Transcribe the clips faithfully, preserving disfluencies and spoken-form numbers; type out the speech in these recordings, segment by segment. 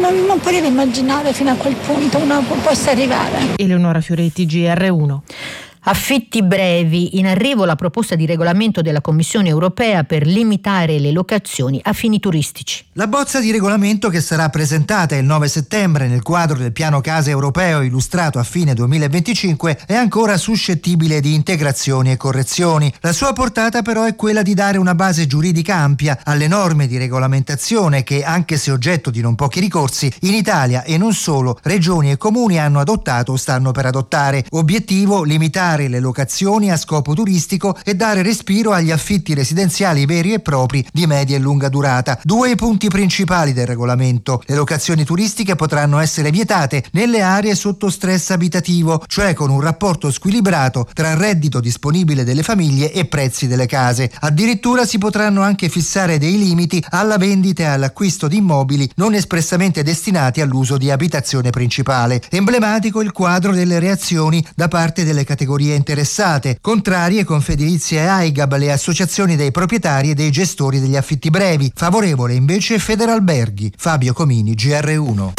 non, non potevo immaginare fino a quel punto uno possa arrivare. Eleonora Fioretti, G R uno. Affitti brevi, in arrivo la proposta di regolamento della Commissione europea per limitare le locazioni a fini turistici. La bozza di regolamento, che sarà presentata il nove settembre nel quadro del piano casa europeo illustrato a fine duemilaventicinque, è ancora suscettibile di integrazioni e correzioni. La sua portata però è quella di dare una base giuridica ampia alle norme di regolamentazione che, anche se oggetto di non pochi ricorsi, in Italia e non solo, regioni e comuni hanno adottato o stanno per adottare. Obiettivo: limitare le locazioni a scopo turistico e dare respiro agli affitti residenziali veri e propri di media e lunga durata. Due i punti principali del regolamento: le locazioni turistiche potranno essere vietate nelle aree sotto stress abitativo, cioè con un rapporto squilibrato tra reddito disponibile delle famiglie e prezzi delle case. Addirittura si potranno anche fissare dei limiti alla vendita e all'acquisto di immobili non espressamente destinati all'uso di abitazione principale. Emblematico il quadro delle reazioni da parte delle categorie interessate. Contrarie Confedilizia e AIGAB, le associazioni dei proprietari e dei gestori degli affitti brevi. Favorevole invece Federalberghi. Fabio Comini, G R uno.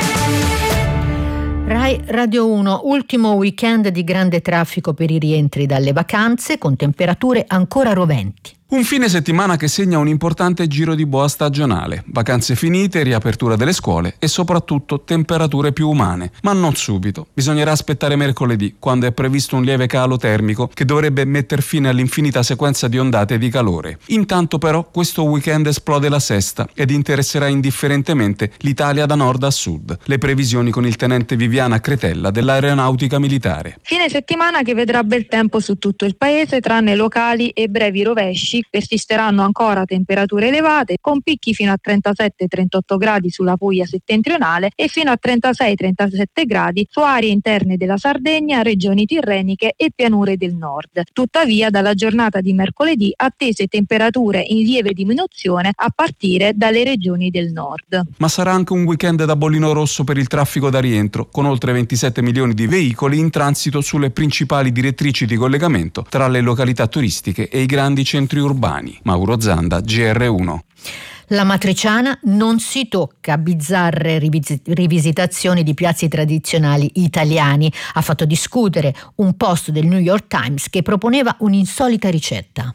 Rai Radio uno, ultimo weekend di grande traffico per i rientri dalle vacanze, con temperature ancora roventi. Un fine settimana che segna un importante giro di boa stagionale, vacanze finite, riapertura delle scuole e soprattutto temperature più umane, ma non subito. Bisognerà aspettare mercoledì, quando è previsto un lieve calo termico che dovrebbe metter fine all'infinita sequenza di ondate di calore. Intanto però questo weekend esplode la sesta ed interesserà indifferentemente l'Italia da nord a sud. Le previsioni con il tenente Viviana Cretella dell'Aeronautica Militare. Fine settimana che vedrà bel tempo su tutto il paese, tranne locali e brevi rovesci. Persisteranno ancora temperature elevate con picchi fino a trentasette trentotto gradi sulla Puglia settentrionale e fino a trentasei trentasette gradi su aree interne della Sardegna, regioni tirreniche e pianure del nord. Tuttavia dalla giornata di mercoledì attese temperature in lieve diminuzione a partire dalle regioni del nord. Ma sarà anche un weekend da bollino rosso per il traffico da rientro, con oltre ventisette milioni di veicoli in transito sulle principali direttrici di collegamento tra le località turistiche e i grandi centri urbani. Mauro Zanda, G R uno. La matriciana non si tocca, bizzarre rivis- rivisitazioni di piazzi tradizionali italiani. Ha fatto discutere un post del New York Times che proponeva un'insolita ricetta.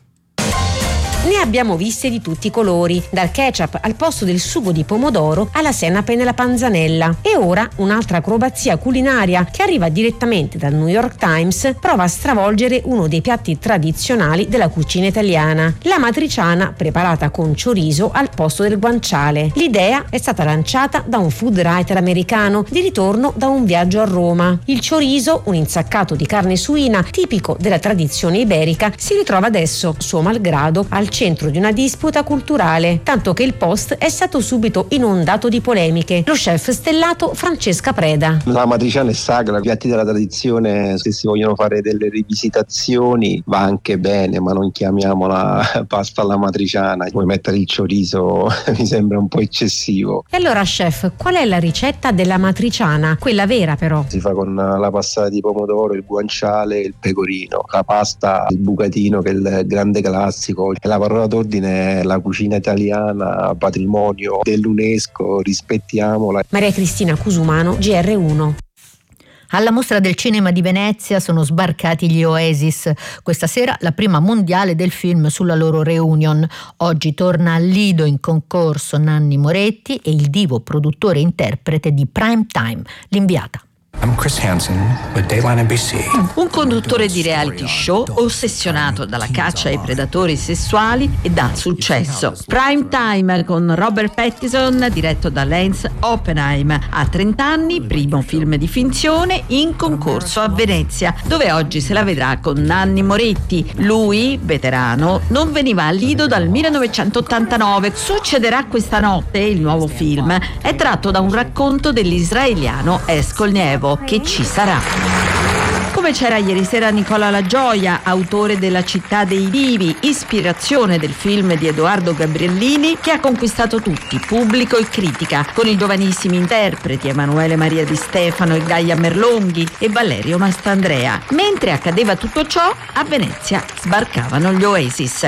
Ne abbiamo viste di tutti i colori, dal ketchup al posto del sugo di pomodoro alla senape nella panzanella. E ora un'altra acrobazia culinaria che arriva direttamente dal New York Times prova a stravolgere uno dei piatti tradizionali della cucina italiana, la matriciana preparata con chorizo al posto del guanciale. L'idea è stata lanciata da un food writer americano di ritorno da un viaggio a Roma. Il chorizo, un insaccato di carne suina tipico della tradizione iberica, si ritrova adesso, suo malgrado, al centro di una disputa culturale, tanto che il post è stato subito inondato di polemiche. Lo chef stellato Francesca Preda. La matriciana è sacra, i piatti della tradizione, se si vogliono fare delle rivisitazioni va anche bene, ma non chiamiamola pasta alla matriciana. Puoi mettere il chorizo, mi sembra un po' eccessivo. E allora chef, qual è la ricetta della matriciana? Quella vera però. Si fa con la passata di pomodoro, il guanciale e il pecorino. La pasta, il bucatino, che è il grande classico. La parola d'ordine è la cucina italiana, patrimonio dell'UNESCO, rispettiamola. Maria Cristina Cusumano, G R uno. Alla Mostra del Cinema di Venezia sono sbarcati gli Oasis. Questa sera la prima mondiale del film sulla loro reunion. Oggi torna al Lido in concorso Nanni Moretti e il divo produttore e interprete di Prime Time, L'Inviata. I'm Chris Hansen with Dateline N B C. Un conduttore di reality show ossessionato dalla caccia ai predatori sessuali e dal successo. Prime Time con Robert Pattinson, diretto da Lance Oppenheim. A trenta anni, primo film di finzione in concorso a Venezia, dove oggi se la vedrà con Nanni Moretti. Lui, veterano, non veniva al Lido dal millenovecentottantanove. Succederà questa notte, il nuovo film, è tratto da un racconto dell'israeliano Eskolnievo, che ci sarà. Come c'era ieri sera Nicola La Gioia, autore della Città dei Vivi, ispirazione del film di Edoardo Gabriellini, che ha conquistato tutti, pubblico e critica, con i giovanissimi interpreti Emanuele Maria Di Stefano e Gaia Merlonghi e Valerio Mastandrea. Mentre accadeva tutto ciò, a Venezia sbarcavano gli Oasis.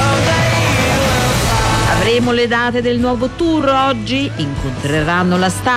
Avremo le date del nuovo tour oggi, incontreranno la stampa